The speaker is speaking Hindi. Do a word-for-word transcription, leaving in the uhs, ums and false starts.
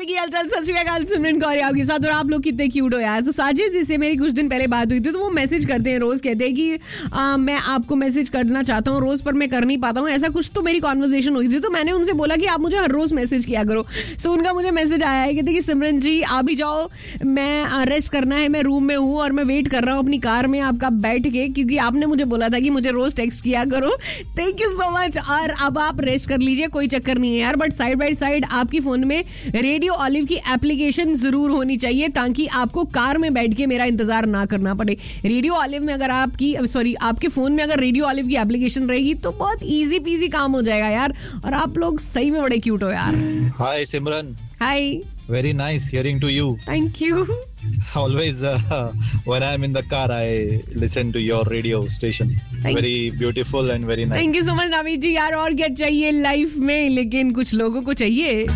भाभी की हालचाल, सत श्री अकाल, सिमरन कौर आपके साथ। और आप लोग कितने क्यूट हो यार। तो साजिद जी से मेरी कुछ दिन पहले बात हुई थी, तो वो मैसेज करते हैं रोज, कहते हैं कि आ, मैं आपको मैसेज करना चाहता हूँ रोज, पर मैं कर नहीं पाता हूँ। ऐसा कुछ तो मेरी कॉन्वर्सेशन हुई थी, तो मैंने उनसे बोला कि आप मुझे हर रोज मैसेज किया करो। सो उनका मुझे मैसेज आया है, कहते कि सिमरन जी आ भी जाओ, मैं रेस्ट करना है, मैं रूम में हूँ और मैं वेट कर रहा हूँ अपनी कार में आपका बैठ के, क्योंकि आपने मुझे बोला था कि मुझे रोज टेक्स्ट किया करो। Thank you so much. और अब आप रेस्ट कर लीजिए, कोई चक्कर नहीं है यार, बट साइड बाय साइड आपकी फोन में रेडियो ऑलिव की एप्लीकेशन जरूर होनी चाहिए, ताकि आपको कार में बैठ के मेरा इंतजार ना करना पड़े। रेडियो ऑलिव में अगर आपकी सॉरी आपके फोन में अगर रेडियो ऑलिव की एप्लीकेशन रहेगी तो बहुत इजी पीजी काम हो जाएगा यार। और आप लोग सही में बड़े क्यूट हो यार। हाय सिमरन। हाय। Very nice hearing to you. Thank you. Always uh, when I'm in the car I listen to your radio station. Thank very beautiful and very nice. Thank you so much नामी जी यार। और क्या चाहिए लाइफ में, लेकिन कुछ लोगों को चाहिए